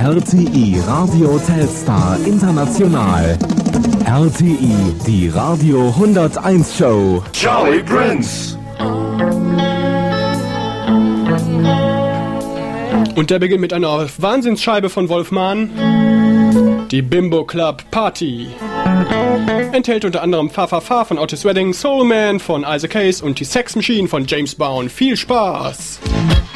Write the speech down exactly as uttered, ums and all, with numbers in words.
R T I Radio Telstar International. R T I, die Radio hunderteins Show. Charlie Prince. Und der beginnt mit einer Wahnsinnsscheibe von Wolfman. Die Bimbo Club Party. Enthält unter anderem Fa Fa Fa von Otis Redding, Soul Man von Isaac Hayes und die Sex Machine von James Brown. Viel Spaß!